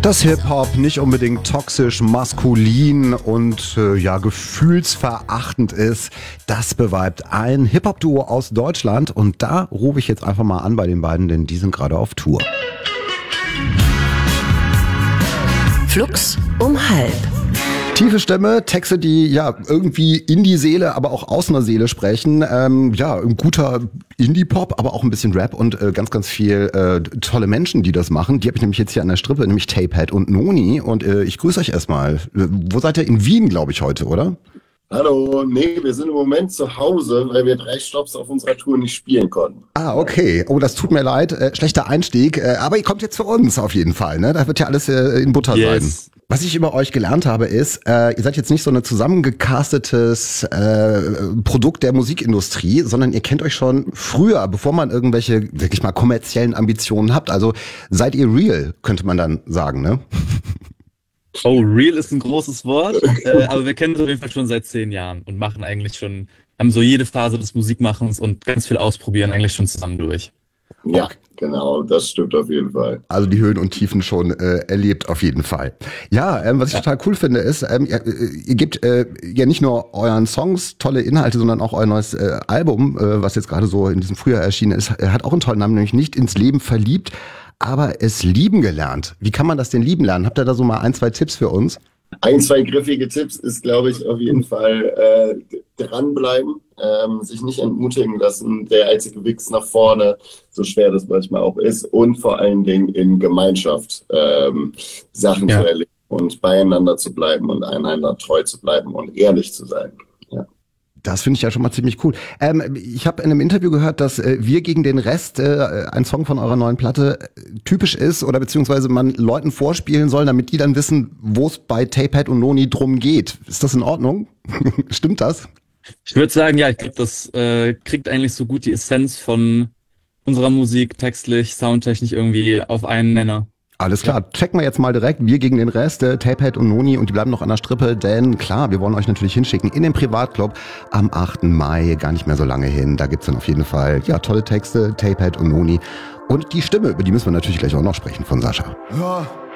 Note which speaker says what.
Speaker 1: Das Hip-Hop nicht unbedingt toxisch, maskulin und gefühlsverachtend ist, das beweibt ein Hip-Hop-Duo aus Deutschland. Und da rufe ich jetzt einfach mal an bei den beiden, denn die sind gerade auf Tour.
Speaker 2: Flux um halb.
Speaker 1: Tiefe Stimme, Texte, die ja irgendwie in die Seele, aber auch aus einer Seele sprechen. Ein guter Indie-Pop, aber auch ein bisschen Rap und ganz, ganz viel tolle Menschen, die das machen. Die habe ich nämlich jetzt hier an der Strippe, nämlich Tapehead und Noni. Und ich grüße euch erstmal. Wo seid ihr? In Wien, glaube ich, heute, oder?
Speaker 3: Hallo, nee, wir sind im Moment zu Hause, weil wir 3 Stopps auf unserer Tour nicht spielen konnten.
Speaker 1: Ah, okay. Oh, das tut mir leid. Schlechter Einstieg. Aber ihr kommt jetzt zu uns auf jeden Fall, ne? Da wird ja alles in Butter sein. Was ich über euch gelernt habe, ist, ihr seid jetzt nicht so ein zusammengecastetes Produkt der Musikindustrie, sondern ihr kennt euch schon früher, bevor man irgendwelche, wirklich mal, kommerziellen Ambitionen habt. Also seid ihr real, könnte man dann sagen, ne?
Speaker 4: Oh, real ist ein großes Wort, aber wir kennen es auf jeden Fall schon seit 10 Jahren und machen eigentlich schon, haben so jede Phase des Musikmachens und ganz viel Ausprobieren eigentlich schon zusammen durch.
Speaker 3: Ja, genau, das stimmt auf jeden Fall.
Speaker 1: Also die Höhen und Tiefen schon erlebt auf jeden Fall. Ja, was ich total cool finde ist, ihr gebt ja nicht nur euren Songs tolle Inhalte, sondern auch euer neues Album, was jetzt gerade so in diesem Frühjahr erschienen ist, hat auch einen tollen Namen, nämlich Nicht ins Leben verliebt, aber es lieben gelernt. Wie kann man das denn lieben lernen? Habt ihr da so mal 1, 2 Tipps für uns?
Speaker 3: 1, 2 griffige Tipps ist, glaube ich, auf jeden Fall dranbleiben, sich nicht entmutigen lassen, der einzige Weg nach vorne, so schwer das manchmal auch ist, und vor allen Dingen in Gemeinschaft Sachen zu erleben und beieinander zu bleiben und einander treu zu bleiben und ehrlich zu sein. Ja.
Speaker 1: Das finde ich ja schon mal ziemlich cool. Ich habe in einem Interview gehört, dass Wir gegen den Rest, ein Song von eurer neuen Platte, typisch ist oder beziehungsweise man Leuten vorspielen soll, damit die dann wissen, wo es bei Tapehead und Noni drum geht. Ist das in Ordnung? Stimmt das?
Speaker 4: Ich würde sagen, ja, ich glaube, das kriegt eigentlich so gut die Essenz von unserer Musik, textlich, soundtechnisch irgendwie auf einen Nenner.
Speaker 1: Alles klar, checken wir jetzt mal direkt. Wir gegen den Rest, Tapehead und Noni, und die bleiben noch an der Strippe, denn klar, wir wollen euch natürlich hinschicken in den Privatclub am 8. Mai, gar nicht mehr so lange hin. Da gibt's dann auf jeden Fall tolle Texte, Tapehead und Noni und die Stimme, über die müssen wir natürlich gleich auch noch sprechen von Sascha.
Speaker 5: Ja.